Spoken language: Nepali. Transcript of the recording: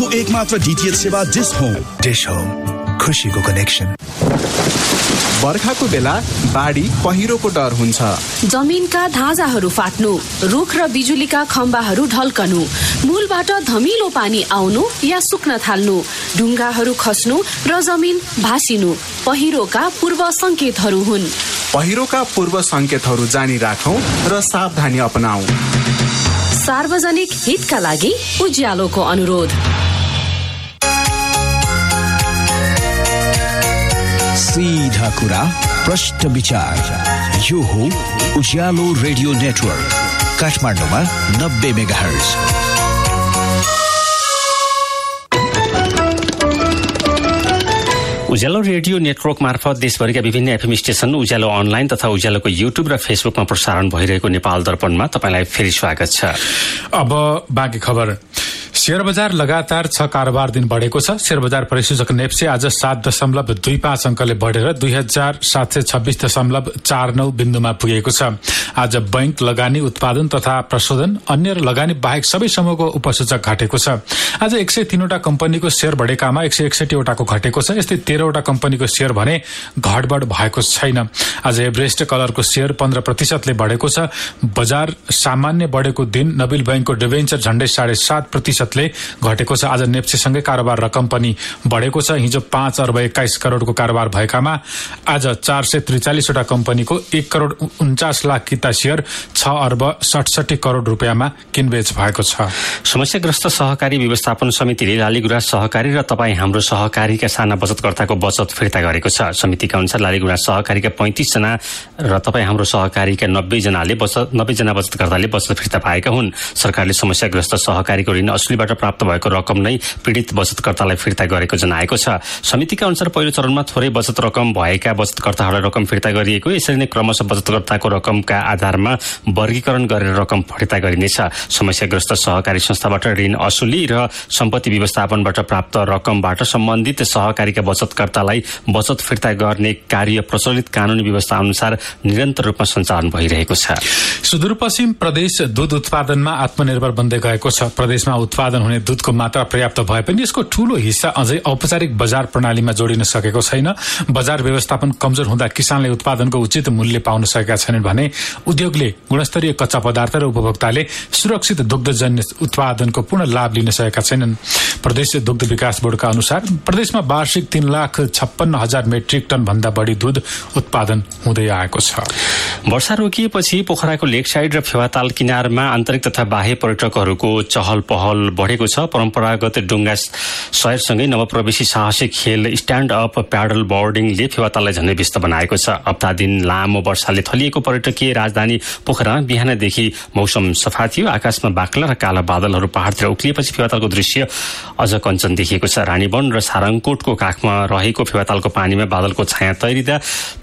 देशको एकमात्र डीटीएच सेवा डिश होम। डिश होम, खुशीको कनेक्सन। बर्खाको बेला बाढी पहिरोको डर हुन्छ। जमिनका धाजाहरू फाट्नु, रुख र बिजुलीका खम्बाहरू ढल्कनु, मूलबाट धमिलो पानी आउनु या सुक्न थाल्नु, ढुङ्गाहरू खस्नु र जमिन भासिनु पहिरोका पूर्व संकेतहरू हुन्। पहिरोका पूर्व संकेतहरू जानी राखौं र सावधानी अपनाऊ। सार्वजनिक हितका लागि उज्यालोको अनुरोध। सीधा कुरा, प्रश्न विचार, यो हो उज्यालो रेडियो नेटवर्क, काठमाडौँमा 90 मेगाहर्ज। उज्यालो रेडियो नेटवर्क मार्फत देशभरिका विभिन्न एफएम स्टेशन, उज्यालो अनलाइन तथा उज्यालोको युट्युब र फेसबुकमा प्रसारण भइरहेको नेपाल दर्पणमा तपाईलाई फेरि स्वागत छ। अब बाँकी खबर। शेयर बजार लगातार 6 कारोबार दिन बढेको छ। शेयर बजार परिसूचक नेप्से आज 7.25 अंकले बढेर 2726.49 बिन्दुमा पुगेको छ। आज बैंक, लगानी, उत्पादन तथा प्रशोधन, अन्य लगानी बाहेक सबै समूहको उपसूचक घटेको छ। आज 103 वटा कम्पनीको शेयर बढेकामा 161 वटाको घटेको छ। यस्तै 13 वटा कम्पनीको शेयर भने घटबढ भएको छैन। आज एभरेस्ट कलरको शेयर 15% ले बढेको छ। बजार सामान्य बढेको दिन नबिल बैंकको डिबेन्चर झण्डै 7.5% ले घटेको छ। आज नेप्सेसँगै कारोबार रकम पनि बढेको छ। हिजो 5 अर्ब 21 करोड़को कारोबार भएकामा आज 443 वटा कम्पनीको 1 करोड़ 49 लाख किता शेयर 6 अर्ब 67 करोड़ रुपियाँमा किनबेच भएको छ। समस्याग्रस्त सहकारी व्यवस्थापन समितिले लालीगुराँस सहकारी र तपाईँ हाम्रो सहकारीका साना बचतकर्ताको बचत फिर्ता गरेको छ। समितिका अनुसार लालीगुराँस सहकारीका 35 जना र तपाईँ हाम्रो सहकारीका 90 जना बचतकर्ताले बचत फिर्ता पाएका हुन्। सरकारले समस्याग्रस्त सहकारीको ऋण असुलीबाट प्राप्त भएको रकम नै पीडित बचतकर्तालाई फिर्ता गरेको जनाएको छ। समितिका अनुसार पहिलो चरणमा थोरै बचत रकम भएका बचतकर्ताहरूलाई रकम फिर्ता गरिएको, यसरी नै क्रमशः बचतकर्ताको रकमका आधारमा वर्गीकरण गरेर रकम फिर्ता गरिनेछ। समस्याग्रस्त सहकारी संस्थाबाट ऋण असुली र सम्पत्ति व्यवस्थापनबाट प्राप्त रकमबाट सम्बन्धित सहकारीका बचतकर्तालाई बचत फिर्ता गर्ने कार्य प्रचलित कानूनी व्यवस्था अनुसार निरन्तर रूपमा सञ्चालन भइरहेको छ। सुदूरपश्चिम प्रदेश दूध उत्पादनमा आत्मनिर्भर बन्दै गएको छ। प्रदेशमा उत्पादन हुने दूधको मात्रा पर्याप्त भए पनि यसको ठूलो हिस्सा अझै औपचारिक बजार प्रणालीमा जोडिन सकेको छैन। बजार व्यवस्थापन कमजोर हुँदा किसानले उत्पादनको उचित मूल्य पाउन सकेका छैनन् भने उद्योगले गुणस्तरीय कच्चा पदार्थ र उपभोक्ताले सुरक्षित दुग्धजन्य उत्पादनको पूर्ण लाभ लिन सकेका छैनन्। प्रदेश दुग्ध विकास बोर्डका अनुसार प्रदेशमा वार्षिक 3,56,000 मेट्रिक टन भन्दा बढी दूध उत्पादन हुँदै आएको छ। वर्षा रोकिएपछि पोखराको लेक साइड र फेवाताल किनारमा आन्तरिक तथा बाह्य पर्यटकहरूको चहल पहल बढेको छ। परम्परागत डुङ्गा सयरसँगै नवप्रवेशी साहसिक खेल स्ट्यान्ड अप प्याडल बोर्डिङले फेवाताललाई झनै व्यस्त बनाएको छ। हप्ता दिन लामो वर्षाले थलिएको पर्यटकीय राजधानी पोखरामा बिहानदेखि मौसम सफा थियो। आकाशमा बाक्ला र काला बादलहरू पहाडतिर उक्लिएपछि फेवातालको दृश्य अझ कञ्चन देखिएको छ। रानीवन र सारङकोटको काखमा रहेको फेवातालको पानीमा बादलको छाया तैरिँदा